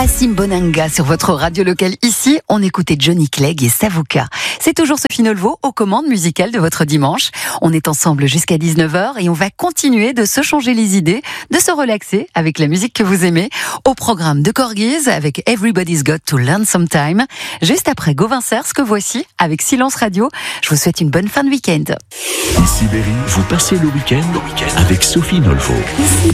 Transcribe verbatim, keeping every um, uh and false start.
Hassim Bonanga sur votre radio locale. Ici, on écoutait Johnny Clegg et Savuka. C'est toujours Sophie Nolvo aux commandes musicales de votre dimanche. On est ensemble jusqu'à dix-neuf heures et on va continuer de se changer les idées, de se relaxer avec la musique que vous aimez. Au programme de Corgis avec Everybody's Got to Learn Sometime. Juste après Gauvin Cers, que voici avec Silence Radio. Je vous souhaite une bonne fin de week-end. Ici Berry, vous passez le week-end avec Sophie Nolvo.